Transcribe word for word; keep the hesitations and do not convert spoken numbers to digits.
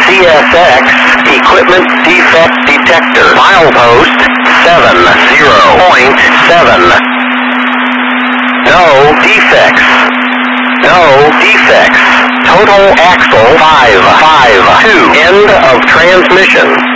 C S X, equipment defect detector. Milepost seven zero point seven. No defects. No defects. Total axle five five two. End of transmission.